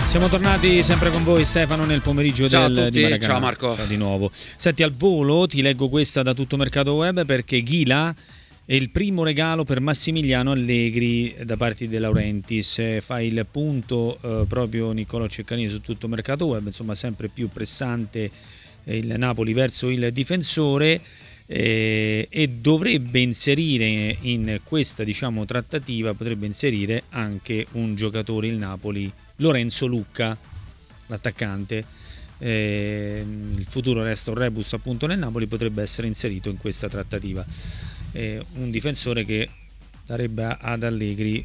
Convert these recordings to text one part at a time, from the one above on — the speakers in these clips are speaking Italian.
Siamo tornati sempre con voi, Stefano, nel pomeriggio Ciao di Maracanã. Ciao Marco. Ciao di nuovo. Senti, al volo ti leggo questa da Tutto Mercato Web, perché Ghila è il primo regalo per Massimiliano Allegri da parte di De Laurentiis. Fa il punto proprio Niccolò Ceccanini su Tutto Mercato Web, insomma sempre più pressante il Napoli verso il difensore, e dovrebbe inserire in questa, diciamo, trattativa, potrebbe inserire anche un giocatore, il Napoli, Lorenzo Lucca, l'attaccante. Il futuro resta un rebus appunto nel Napoli, potrebbe essere inserito in questa trattativa. Un difensore che darebbe ad Allegri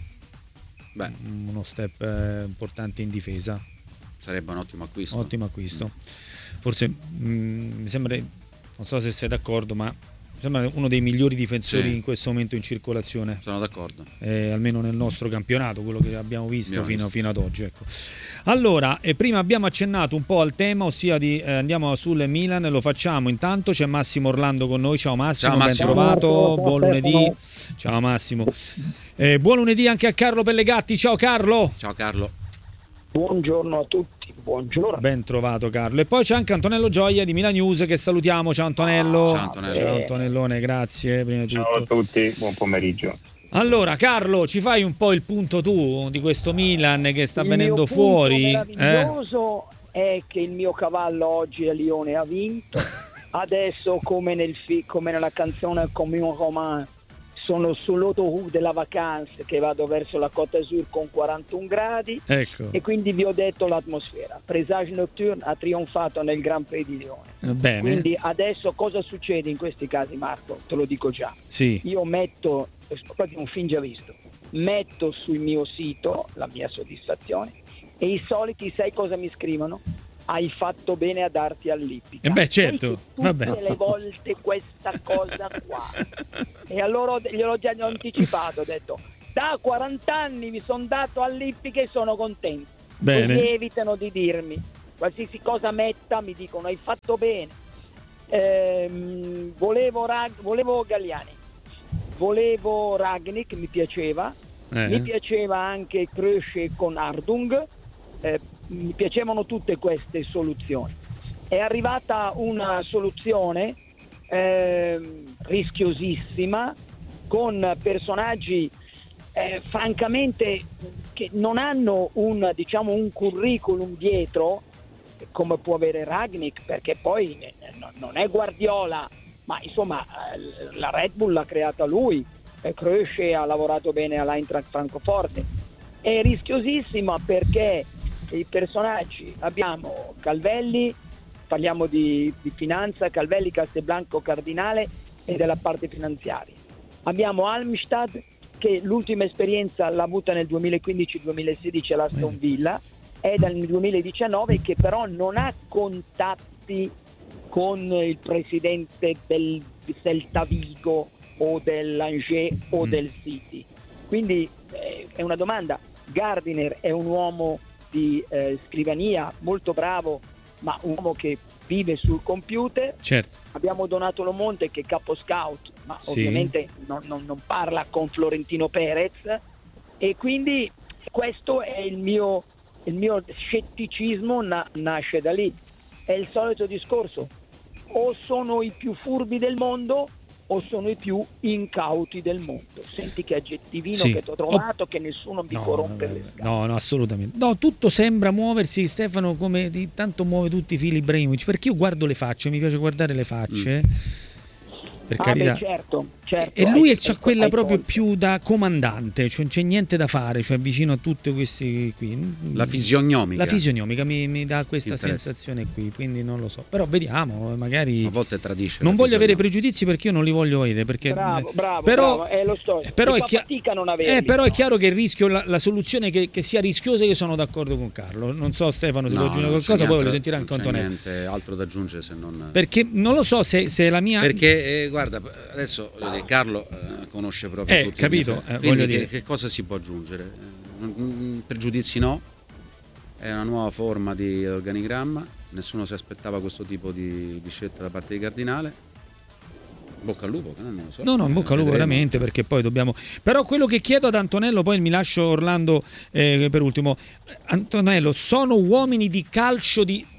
uno step importante in difesa. Sarebbe un ottimo acquisto. Ottimo acquisto. Forse mi sembra, non so se sei d'accordo, ma mi sembra uno dei migliori difensori in questo momento in circolazione. Sono d'accordo. Almeno nel nostro campionato, quello che abbiamo visto fino ad oggi. Ecco. Allora, prima abbiamo accennato un po' al tema, ossia andiamo sul Milan, lo facciamo. Intanto c'è Massimo Orlando con noi. Ciao Massimo, ciao, Massimo. Ben trovato, buon lunedì. Ciao Massimo. Buon lunedì anche a Carlo Pellegatti. Ciao Carlo. Ciao Carlo. Buongiorno a tutti, buongiorno. Ben trovato Carlo. E poi c'è anche Antonello Gioia di Milan News, che salutiamo. Ciao Antonello. Ciao Antonello. Ciao Antonellone, grazie. Prima di tutto. Ciao a tutti, buon pomeriggio. Allora Carlo, ci fai un po' il punto tu di questo Milan che sta venendo fuori? Il meraviglioso è che il mio cavallo oggi a Lione ha vinto. Adesso come nella canzone Comme un roman, sono sull'autoroute della vacanza che vado verso la Côte d'Azur con 41 gradi. Ecco. E quindi vi ho detto l'atmosfera. Presage Nocturne ha trionfato nel Gran Prix di Lione. Bene. Quindi adesso cosa succede in questi casi, Marco? Te lo dico già. Sì. Io metto, proprio un film già visto, metto sul mio sito la mia soddisfazione e i soliti, sai cosa mi scrivono? Hai fatto bene a darti all'ippica. Beh, certo. Tutte le volte questa cosa qua. E allora gliel'ho già anticipato, ho detto da 40 anni mi sono dato all'ippica e sono contento. Bene. Così evitano di dirmi qualsiasi cosa metta, mi dicono hai fatto bene. Volevo Galliani, volevo Ragnik, mi piaceva. Mi piaceva anche Krösche con Ardung. Mi piacevano tutte queste soluzioni. È arrivata una soluzione rischiosissima, con personaggi francamente che non hanno un curriculum dietro come può avere Ragnik, perché poi non è Guardiola, ma insomma la Red Bull l'ha creata lui. Krösche ha lavorato bene all'Eintracht Francoforte. È rischiosissima perché i personaggi, abbiamo Calvelli, parliamo di finanza, Calvelli, Castelblanco, Cardinale e della parte finanziaria. Abbiamo Almstad, che l'ultima esperienza l'ha avuta nel 2015-2016 all'Aston Villa, è dal 2019 che però non ha contatti con il presidente del Celta Vigo o dell'Angers o del City. Quindi è una domanda. Gardiner è un uomo di scrivania molto bravo, ma un uomo che vive sul computer. Certo. Abbiamo Donatolo Monte che è capo scout, ma ovviamente non parla con Florentino Perez, e quindi questo è il mio scetticismo nasce da lì. È il solito discorso: o sono i più furbi del mondo o sono i più incauti del mondo. Senti che aggettivino che ti ho trovato, che nessuno mi può rompere le scatole. No, assolutamente. No, tutto sembra muoversi, Stefano, come tanto muove tutti i fili Ibrahimovic, perché io guardo le facce, mi piace guardare le facce. Per carità. Beh, certo. E lui c'ha quella proprio più da comandante, cioè non c'è niente da fare, cioè vicino a tutti questi qui. La fisionomica. La fisionomica mi dà questa sensazione qui, quindi non lo so. Però vediamo, magari a volte tradisce. Non voglio avere pregiudizi, perché io non li voglio avere, perché bravo, lo sto. Però fatica non averli. Però è chiaro che il rischio, la soluzione che sia rischiosa, io sono d'accordo con Carlo. Non so Stefano se vuoi aggiungere qualcosa, poi voglio sentire anche Antonello. Non c'è niente altro da aggiungere se non. Perché non lo so se è la mia. Perché guarda, adesso Carlo conosce proprio tutti. Capito, voglio dire. Che cosa si può aggiungere? Pregiudizi no, è una nuova forma di organigramma, nessuno si aspettava questo tipo di scelta da parte di Cardinale. Bocca al lupo, non lo so. No, in bocca al lupo veramente, perché poi dobbiamo... Però quello che chiedo ad Antonello, poi mi lascio Orlando per ultimo. Antonello, sono uomini di calcio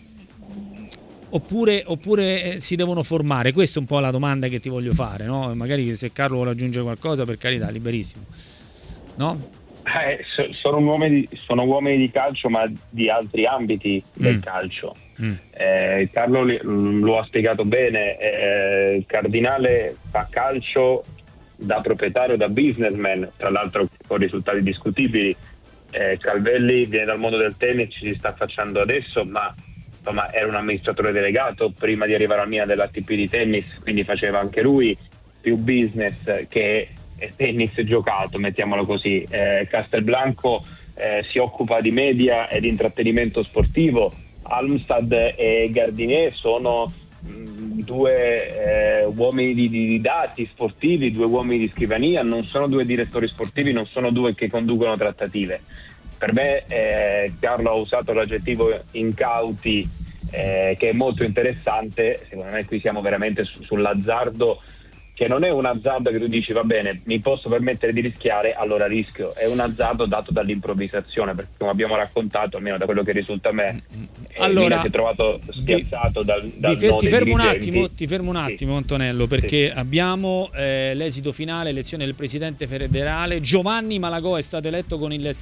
oppure si devono formare? Questa è un po' la domanda che ti voglio fare, no? Magari se Carlo vuole aggiungere qualcosa, per carità, liberissimo. No? Sono uomini di calcio, ma di altri ambiti del calcio. Carlo lo ha spiegato bene. Il Cardinale fa calcio da proprietario, da businessman, tra l'altro con risultati discutibili. Calvelli viene dal mondo del tennis, ci si sta affacciando adesso, ma insomma era un amministratore delegato prima di arrivare al Milan dell'ATP di tennis, quindi faceva anche lui più business che tennis giocato, mettiamolo così. Castelblanco si occupa di media e di intrattenimento sportivo. Almstad e Gardinier sono due uomini di dati sportivi, due uomini di scrivania, non sono due direttori sportivi, non sono due che conducono trattative. Per me Carlo ha usato l'aggettivo incauti, che è molto interessante. Secondo me qui siamo veramente sull'azzardo, che non è un azzardo che tu dici va bene, mi posso permettere di rischiare, allora rischio. È un azzardo dato dall'improvvisazione, perché come abbiamo raccontato, almeno da quello che risulta a me, allora si è trovato spiazzato dal ti fermo un attimo, Antonello, perché abbiamo l'esito finale, elezione del presidente federale. Giovanni Malagò è stato eletto con il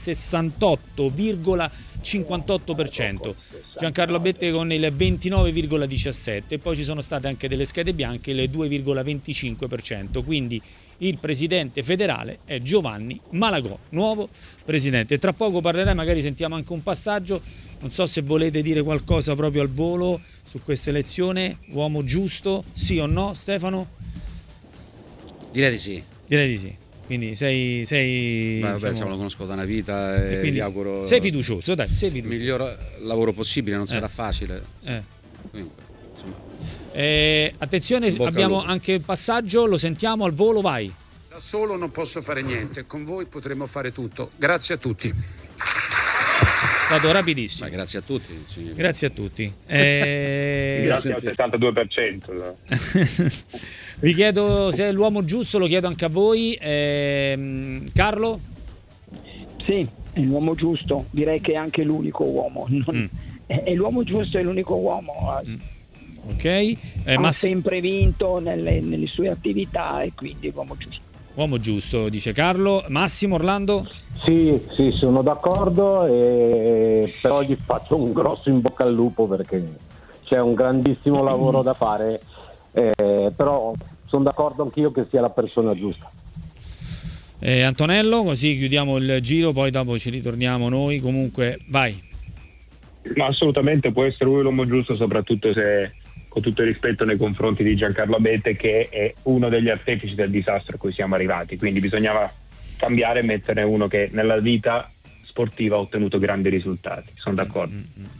68,58%, Giancarlo Abete con il 29,17%, e poi ci sono state anche delle schede bianche, il 2,25%, quindi il presidente federale è Giovanni Malagò, nuovo presidente. Tra poco parlerai, magari sentiamo anche un passaggio, non so se volete dire qualcosa proprio al volo su questa elezione, uomo giusto, sì o no, Stefano? Direi di sì. Quindi sei vabbè, diciamo, lo conosco da una vita e gli auguro sei fiducioso, dai, sei fiducioso. Il miglior lavoro possibile, non sarà facile. Comunque, insomma. Attenzione, abbiamo anche il passaggio, lo sentiamo al volo, vai. Da solo non posso fare niente, con voi potremo fare tutto. Grazie a tutti. Vado rapidissimo. Ma grazie a tutti. Signori. Grazie a tutti. Grazie al 72%. Vi chiedo se è l'uomo giusto, lo chiedo anche a voi. Carlo? Sì, è l'uomo giusto, direi che è anche l'unico uomo. È l'uomo giusto, è l'unico uomo. Ok. Ha sempre vinto nelle sue attività e quindi l'uomo giusto. Uomo giusto, dice Carlo. Massimo, Orlando? Sì, sono d'accordo, però gli faccio un grosso in bocca al lupo perché c'è un grandissimo lavoro da fare, però sono d'accordo anch'io che sia la persona giusta. Antonello, così chiudiamo il giro, poi dopo ci ritorniamo noi. Comunque, vai. Ma assolutamente può essere lui l'uomo giusto, soprattutto se, con tutto il rispetto nei confronti di Giancarlo Abete, che è uno degli artefici del disastro a cui siamo arrivati, quindi bisognava cambiare e metterne uno che nella vita sportiva ha ottenuto grandi risultati. Sono d'accordo.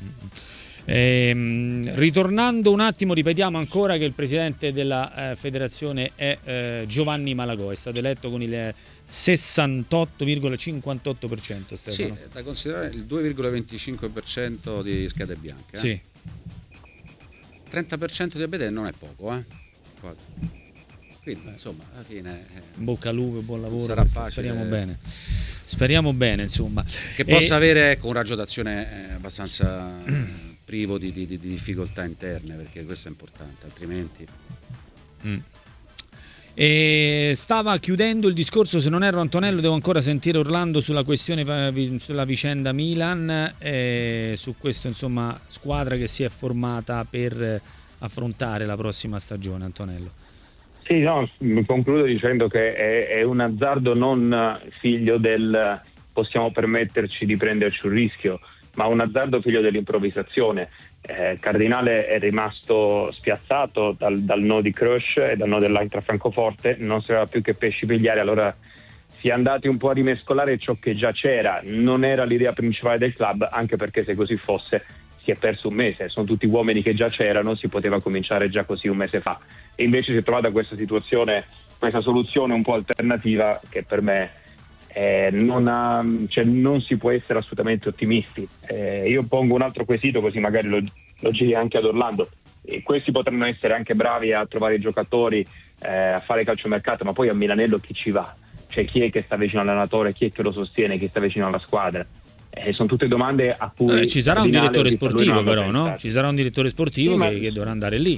Ritornando un attimo, ripetiamo ancora che il presidente della federazione è Giovanni Malagò, è stato eletto con il 68,58%. Sì, da considerare il 2,25% di schede bianche. Sì. 30% di Abete non è poco, Quindi, insomma, alla fine bocca al lupo, buon lavoro. Sarà facile. Speriamo bene, insomma. Che possa avere un raggio d'azione abbastanza privo di difficoltà interne, perché questo è importante, altrimenti. E stava chiudendo il discorso, se non erro Antonello, devo ancora sentire Orlando sulla questione, sulla vicenda Milan, su questa insomma squadra che si è formata per affrontare la prossima stagione. Antonello. Sì, no, concludo dicendo che è un azzardo non figlio del possiamo permetterci di prenderci un rischio, ma un azzardo figlio dell'improvvisazione. Cardinale è rimasto spiazzato dal no di Crush e dal no dell'Eintracht Francoforte, non sapeva più che pesci pigliare, allora si è andati un po' a rimescolare ciò che già c'era. Non era l'idea principale del club, anche perché se così fosse si è perso un mese, sono tutti uomini che già c'erano, si poteva cominciare già così un mese fa, e invece si è trovata questa situazione, questa soluzione un po' alternativa che per me non si può essere assolutamente ottimisti. Io pongo un altro quesito, così magari lo giri anche ad Orlando. Questi potranno essere anche bravi a trovare i giocatori, a fare calciomercato, ma poi a Milanello chi ci va? Cioè chi è che sta vicino all'allenatore, chi è che lo sostiene, chi sta vicino alla squadra? Sono tutte domande a cui ci sarà un direttore sportivo però, no? pensato. Ci sarà un direttore sportivo che dovrà andare lì.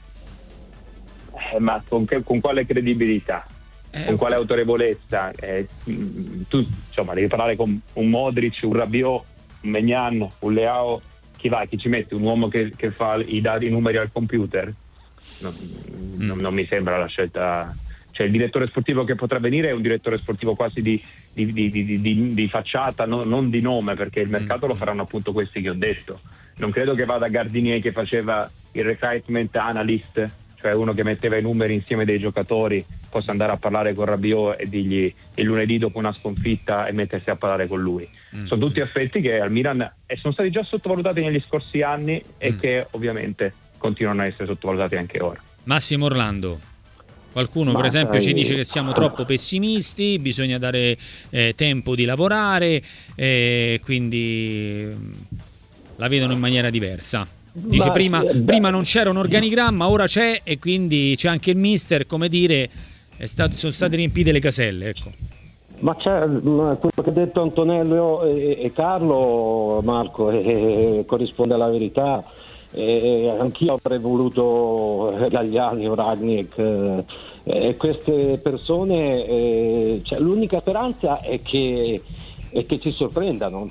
Ma con quale credibilità? Con quale autorevolezza? Tu insomma devi parlare con un Modric, un Rabiot, un Maignan, un Leao. Chi va? Chi ci mette? Un uomo che fa i numeri al computer? Non mi sembra la scelta. Cioè il direttore sportivo che potrà venire è un direttore sportivo quasi di facciata, non di nome, perché il mercato lo faranno appunto questi che ho detto. Non credo che vada Gardinier che faceva il recruitment analyst, cioè uno che metteva i numeri insieme dei giocatori, possa andare a parlare con Rabiot e dirgli il lunedì dopo una sconfitta e mettersi a parlare con lui. Sono tutti aspetti che al Milan sono stati già sottovalutati negli scorsi anni e che ovviamente continuano a essere sottovalutati anche ora. Massimo Orlando. Qualcuno per esempio ci dice che siamo troppo pessimisti, bisogna dare tempo di lavorare, quindi la vedono in maniera diversa. Dice prima non c'era un organigramma, ora c'è, e quindi c'è anche il mister, come dire, sono state riempite le caselle, ecco. Ma c'è quello che ha detto Antonello e Carlo, Marco, corrisponde alla verità. Anch'io avrei voluto Galliani o Rangnick, queste persone, cioè, l'unica speranza è che ci sorprendano,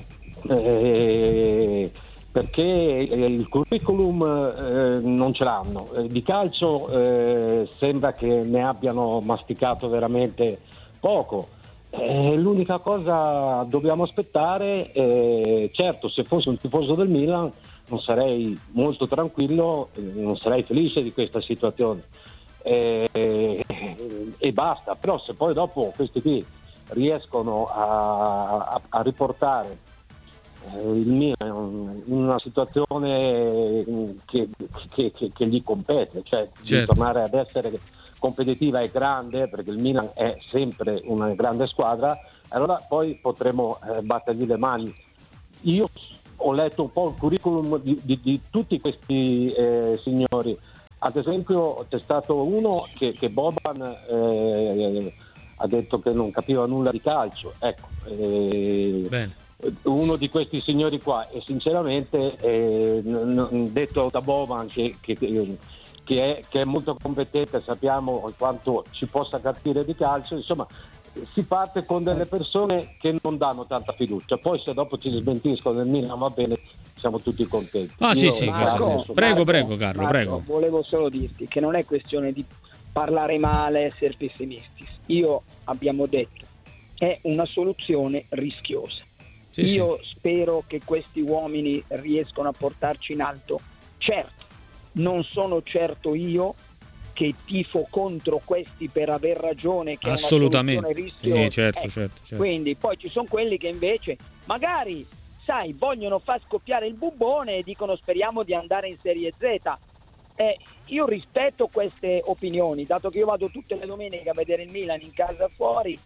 perché il curriculum non ce l'hanno, di calcio sembra che ne abbiano masticato veramente poco. L'unica cosa dobbiamo aspettare, certo, se fossi un tifoso del Milan non sarei molto tranquillo, non sarei felice di questa situazione, e basta. Però se poi dopo questi qui riescono a riportare il Milan in una situazione che gli compete, cioè di tornare ad essere competitiva e grande, perché il Milan è sempre una grande squadra, allora poi potremo battergli le mani. Io ho letto un po' il curriculum di tutti questi signori. Ad esempio c'è stato uno che Boban ha detto che non capiva nulla di calcio, ecco, uno di questi signori qua, e sinceramente detto da Boban che è molto competente, sappiamo quanto ci possa capire di calcio, insomma si parte con delle persone che non danno tanta fiducia, poi se dopo ci smentiscono nel Milan va bene, siamo tutti contenti. Marco, prego Carlo, prego. Volevo solo dirti che non è questione di parlare male, essere pessimisti. Abbiamo detto, è una soluzione rischiosa. Io spero che questi uomini riescano a portarci in alto. Certo, non sono certo io che tifo contro questi per aver ragione, che assolutamente è una soluzione rischiosa. Certo. Quindi poi ci sono quelli che invece magari, sai, vogliono far scoppiare il bubbone e dicono speriamo di andare in Serie Z. Io rispetto queste opinioni, dato che io vado tutte le domeniche a vedere il Milan in casa fuori,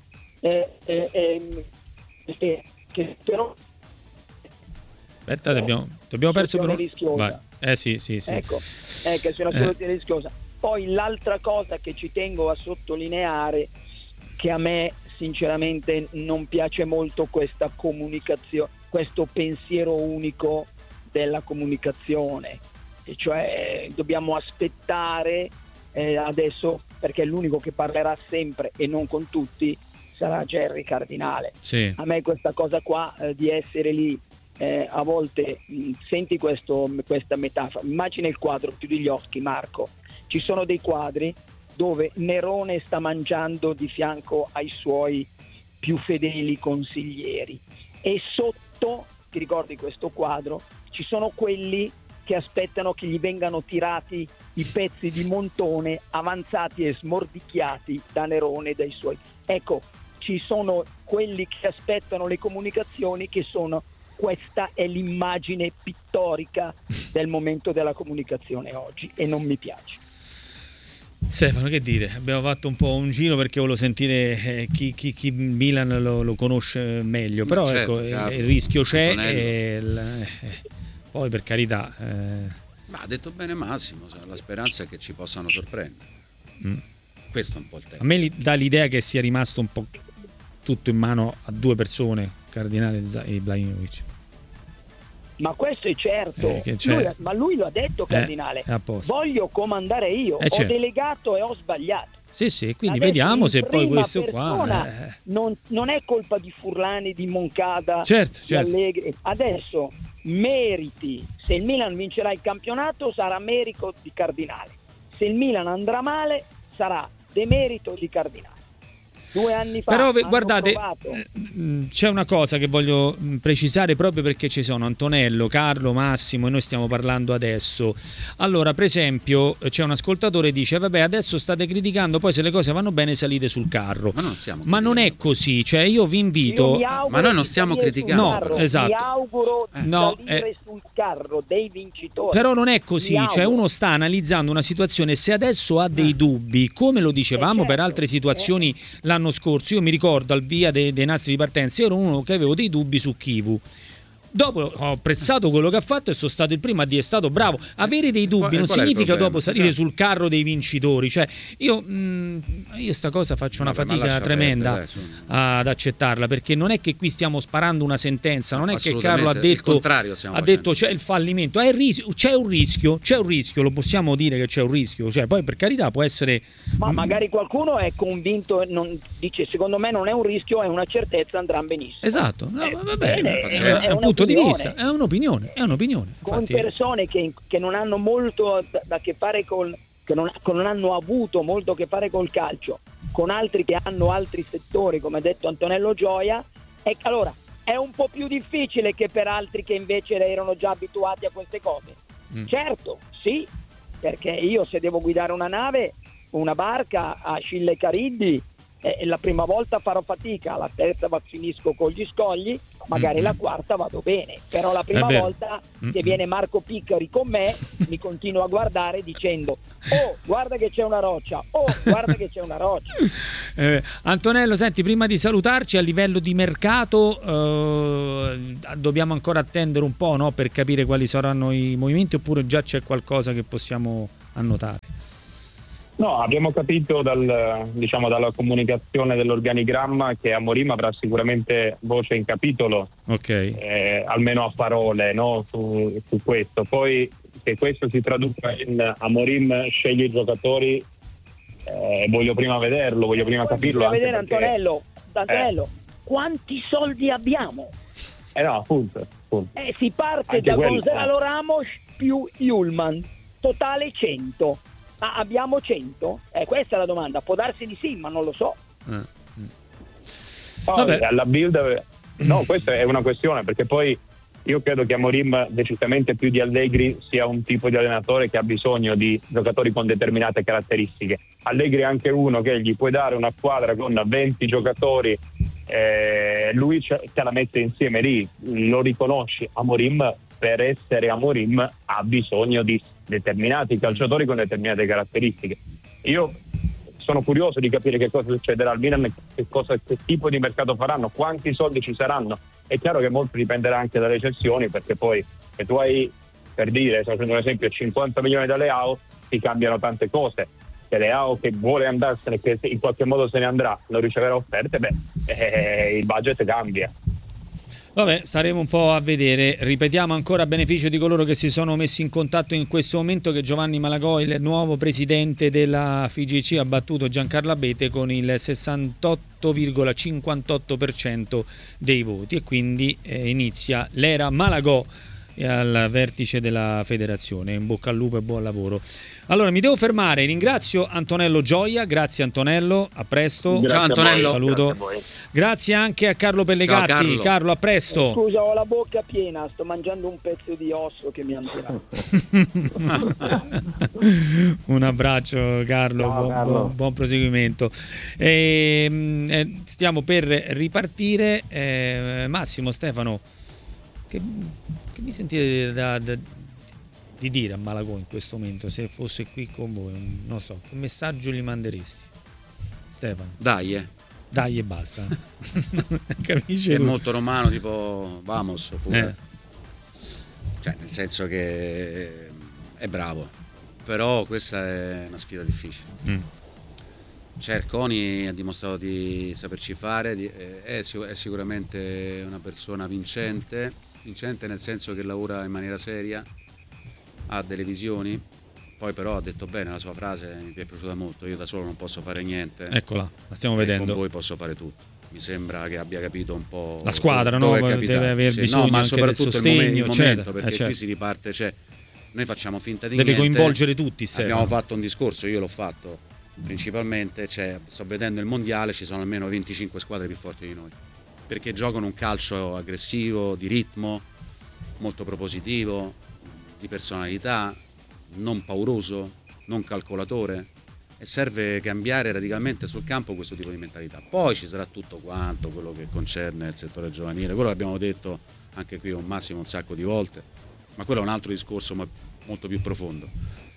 che però aspetta, abbiamo perso per rischiosa. Sì. Ecco, che sia una soluzione rischiosa. Poi l'altra cosa che ci tengo a sottolineare, che a me sinceramente non piace molto questa comunicazione, questo pensiero unico della comunicazione, e cioè dobbiamo aspettare adesso, perché l'unico che parlerà sempre e non con tutti sarà Gerry Cardinale. A me questa cosa qua di essere lì, a volte senti questa metafora, immagina il quadro più degli occhi, Marco. Ci sono dei quadri dove Nerone sta mangiando di fianco ai suoi più fedeli consiglieri, e sotto, ti ricordi questo quadro, ci sono quelli che aspettano che gli vengano tirati i pezzi di montone avanzati e smordicchiati da Nerone e dai suoi. Ecco, ci sono quelli che aspettano le comunicazioni, che sono, questa è l'immagine pittorica del momento della comunicazione oggi, e non mi piace. Stefano, che dire? Abbiamo fatto un po' un giro perché volevo sentire chi Milan lo conosce meglio, però certo, ecco, il rischio c'è, poi per carità. Ma ha detto bene Massimo, la speranza è che ci possano sorprendere. Questo è un po' il tema. A me dà l'idea che sia rimasto un po' tutto in mano a due persone, Cardinale e Ibrahimovic. Ma questo è certo, ma lui lo ha detto, Cardinale, voglio comandare io, ho certo. delegato e ho sbagliato. Sì, quindi adesso vediamo se poi questo qua... Non è colpa di Furlani, di Moncada, certo. di Allegri. Adesso meriti, se il Milan vincerà il campionato sarà merito di Cardinale, se il Milan andrà male sarà demerito di Cardinale. 2 anni fa però guardate, c'è una cosa che voglio precisare, proprio perché ci sono Antonello, Carlo, Massimo e noi stiamo parlando adesso. Allora, per esempio, c'è un ascoltatore che dice vabbè, adesso state criticando, poi se le cose vanno bene salite sul carro. Ma non è così, cioè io vi invito... Ma noi non stiamo criticando. No, esatto. Mi auguro di salire sul carro dei vincitori. Però non è così, cioè uno sta analizzando una situazione, se adesso ha dei dubbi, come lo dicevamo per altre situazioni l'anno scorso, io mi ricordo al via dei nastri di partenza, io ero uno che avevo dei dubbi su Chivu. Dopo ho apprezzato quello che ha fatto e sono stato il primo a dire è stato bravo. Avere dei dubbi non significa dopo salire sul carro dei vincitori. Cioè io sta cosa faccio una fatica tremenda ad accettarla, perché non è che qui stiamo sparando una sentenza, non è che Carlo ha detto c'è il fallimento, è il rischio, c'è un rischio, lo possiamo dire che c'è un rischio, cioè poi per carità può essere, ma magari qualcuno è convinto, dice secondo me non è un rischio, è una certezza, andrà benissimo. Esatto, va bene, è un punto di vista, è un'opinione. Con infatti, persone che non hanno molto da che fare che non hanno avuto molto a che fare col calcio, con altri che hanno altri settori, come ha detto Antonello Gioia, e allora è un po' più difficile che per altri che invece erano già abituati a queste cose. Certo, sì, perché io se devo guidare una nave, una barca a Scilla e Cariddi, la prima volta farò fatica, la terza finisco con gli scogli, magari la quarta vado bene, però la prima volta che viene Marco Piccari con me mi continua a guardare dicendo guarda che c'è una roccia, Antonello, senti, prima di salutarci, a livello di mercato dobbiamo ancora attendere un po', no, per capire quali saranno i movimenti, oppure già c'è qualcosa che possiamo annotare? No, abbiamo capito dalla comunicazione dell'organigramma che Amorim avrà sicuramente voce in capitolo, almeno a parole, no, su questo. Poi se questo si traduca in Amorim sceglie i giocatori, voglio prima vederlo, voglio prima capirlo. Voglio vedere Antonello, quanti soldi abbiamo? No, appunto. Si parte anche da Gonzalo Ramos più Ullman, totale 100. Ma abbiamo 100? Questa è la domanda. Può darsi di sì, ma non lo so. Alla build, no, questa è una questione, perché poi io credo che Amorim, decisamente più di Allegri, sia un tipo di allenatore che ha bisogno di giocatori con determinate caratteristiche. Allegri è anche uno che gli puoi dare una squadra con 20 giocatori, lui te la mette insieme lì, lo riconosci. Amorim, per essere Amorim, ha bisogno di determinati calciatori con determinate caratteristiche. Io sono curioso di capire che cosa succederà al Milan, che tipo di mercato faranno, quanti soldi ci saranno. È chiaro che molto dipenderà anche dalle cessioni, perché poi se tu hai, per dire, sto facendo un esempio, 50 milioni da Leao, ti cambiano tante cose. Se Leao, che vuole andarsene, che in qualche modo se ne andrà, non riceverà offerte, il budget cambia. Vabbè, staremo un po' a vedere. Ripetiamo ancora a beneficio di coloro che si sono messi in contatto in questo momento che Giovanni Malagò, il nuovo presidente della FIGC, ha battuto Giancarlo Abete con il 68,58% dei voti, e quindi inizia l'era Malagò al vertice della federazione. In bocca al lupo e buon lavoro. Allora mi devo fermare, ringrazio Antonello Gioia, grazie Antonello, a presto. Ciao Antonello. Saluto. Grazie anche a Carlo Pellegatti. Ciao, Carlo, a presto. Scusa, ho la bocca piena, sto mangiando un pezzo di osso che mi hanno tirato. Un abbraccio Carlo, Ciao, buon proseguimento. Stiamo per ripartire. Massimo, Stefano, che mi sentite di dire a Malagò in questo momento, se fosse qui con voi? Non so, che messaggio gli manderesti, Stefano? Dai e basta. Capisci? È molto romano, tipo vamos, oppure cioè, nel senso che è bravo, però questa è una sfida difficile. Cerconi ha dimostrato di saperci fare, è sicuramente una persona vincente nel senso che lavora in maniera seria, ha delle visioni, poi però ha detto bene la sua frase, mi è piaciuta molto, io da solo non posso fare niente. Eccola, la stiamo vedendo. Con voi posso fare tutto. Mi sembra che abbia capito un po' la squadra, no? Deve aver bisogno no, ma anche soprattutto del sostegno, il momento, perché certo. Qui si riparte, cioè noi facciamo finta di deve niente. Deve coinvolgere tutti, Stefano. Abbiamo fatto un discorso, io l'ho fatto principalmente, cioè, sto vedendo il mondiale, ci sono almeno 25 squadre più forti di noi, perché giocano un calcio aggressivo, di ritmo, molto propositivo, di personalità, non pauroso, non calcolatore, e serve cambiare radicalmente sul campo questo tipo di mentalità. Poi ci sarà tutto quanto quello che concerne il settore giovanile, quello l'abbiamo detto anche qui con Massimo un sacco di volte, ma quello è un altro discorso molto più profondo.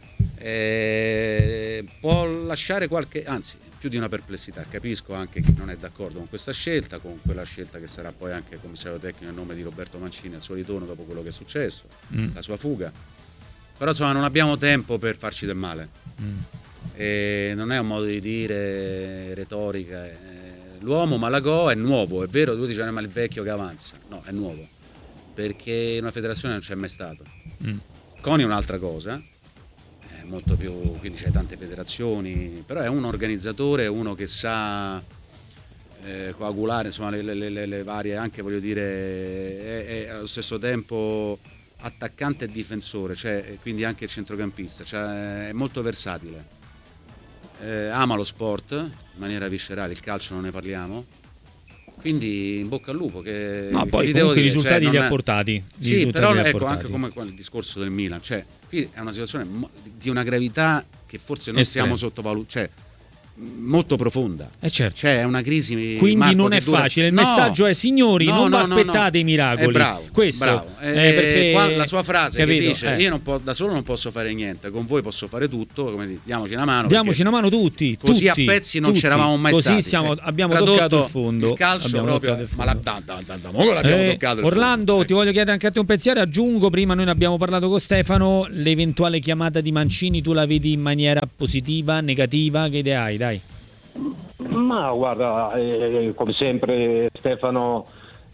Può lasciare anzi più di una perplessità, capisco anche chi non è d'accordo con questa scelta, con quella scelta che sarà poi anche commissario tecnico a nome di Roberto Mancini al suo ritorno dopo quello che è successo, la sua fuga, però insomma non abbiamo tempo per farci del male. E non è un modo di dire retorica, l'uomo Malagò è nuovo, è vero, tu dici ma il vecchio che avanza, no, è nuovo perché in una federazione non c'è mai stato. Coni è un'altra cosa, è molto più, quindi c'è tante federazioni, però è un organizzatore, uno che sa coagulare insomma le varie, anche voglio dire è allo stesso tempo attaccante e difensore, cioè quindi anche centrocampista, cioè è molto versatile. Ama lo sport in maniera viscerale, il calcio non ne parliamo, quindi in bocca al lupo. Che ma poi che comunque i risultati li ha portati. Sì, però ecco anche come il discorso del Milan, cioè qui è una situazione di una gravità che forse non stiamo sottovalutando, cioè molto profonda, certo. Cioè è una crisi, quindi Marco, non è facile. Il messaggio è signori, non aspettate i miracoli. Bravo, questo bravo. Perché qua la sua frase capito, che dice io da solo non posso fare niente, con voi posso fare tutto, come diamoci una mano, tutti, così a pezzi non c'eravamo mai così stati. Abbiamo toccato il fondo, il calcio proprio, ma l'abbiamo toccato. Orlando, ti voglio chiedere anche a te un pensiero, aggiungo, prima noi ne abbiamo parlato con Stefano, l'eventuale chiamata di Mancini tu la vedi in maniera positiva, negativa, che idea hai, dai? Ma guarda, come sempre Stefano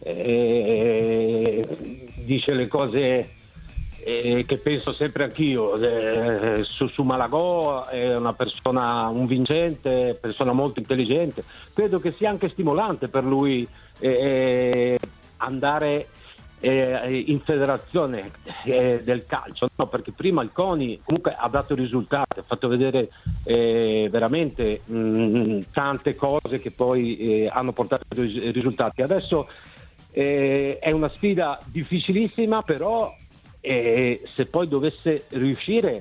dice le cose che penso sempre anch'io. Su Malagò è una persona, un vincente, persona molto intelligente. Credo che sia anche stimolante per lui andare in federazione del calcio, no? Perché prima il CONI comunque ha dato risultati, ha fatto vedere veramente tante cose che poi hanno portato risultati. Adesso è una sfida difficilissima, però se poi dovesse riuscire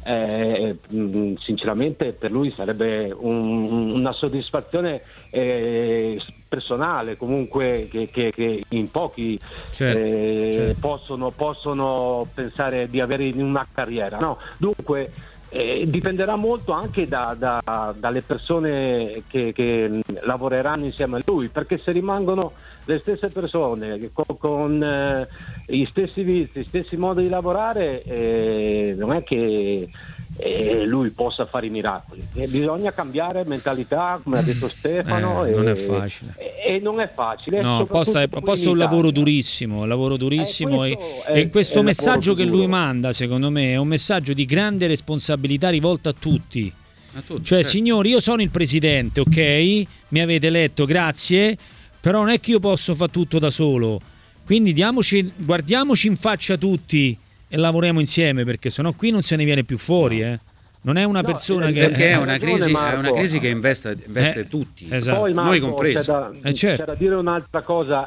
sinceramente per lui sarebbe una soddisfazione personale, comunque che in pochi certo. Possono pensare di avere in una carriera, no? Dunque dipenderà molto anche dalle persone che lavoreranno insieme a lui, perché se rimangono le stesse persone con gli stessi vizi, gli stessi modi di lavorare, non è che lui possa fare i miracoli. Bisogna cambiare mentalità, come ha detto Stefano, non è facile. E non è facile. No, possa un lavoro durissimo, e questo messaggio che lui manda, secondo me, è un messaggio di grande responsabilità rivolta a tutti. Cioè, certo. Signori, io sono il presidente, ok? Mi avete eletto, grazie, però non è che io posso fare tutto da solo. Quindi guardiamoci in faccia tutti e lavoriamo insieme, perché sennò qui non se ne viene più fuori, Non è una persona che perché è una crisi che investe tutti, esatto. Poi, Marco, noi compresi. C'è da dire un'altra cosa,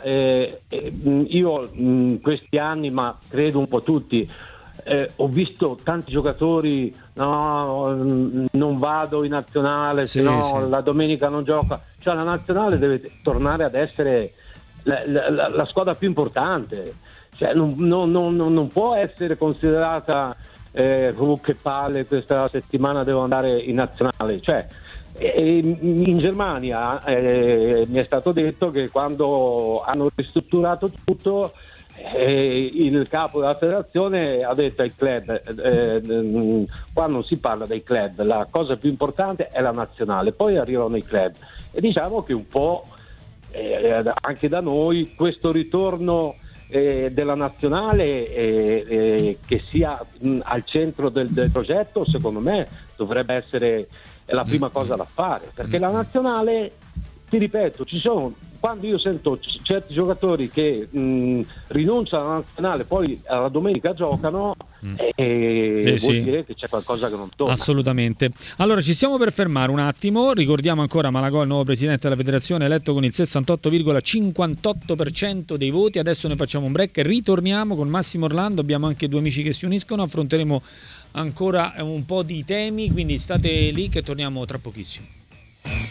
io in questi anni, ma credo un po' tutti, ho visto tanti giocatori, no, non vado in nazionale, se no la domenica non gioca. Cioè la nazionale deve tornare ad essere la squadra più importante, cioè non può essere considerata che palle, questa settimana devo andare in nazionale. Cioè in Germania mi è stato detto che quando hanno ristrutturato tutto il capo della federazione ha detto ai club, qua non si parla dei club, la cosa più importante è la nazionale, poi arrivano i club, e diciamo che un po' anche da noi questo ritorno della nazionale che sia al centro del progetto, secondo me dovrebbe essere la prima cosa da fare, perché la nazionale, ti ripeto, quando io sento certi giocatori che rinunciano alla nazionale, poi alla domenica giocano, vuol dire che c'è qualcosa che non torna. Assolutamente. Allora ci stiamo per fermare un attimo, ricordiamo ancora Malagò, il nuovo presidente della federazione, eletto con il 68,58% dei voti. Adesso ne facciamo un break, ritorniamo con Massimo Orlando, abbiamo anche due amici che si uniscono, affronteremo ancora un po' di temi, quindi state lì che torniamo tra pochissimo.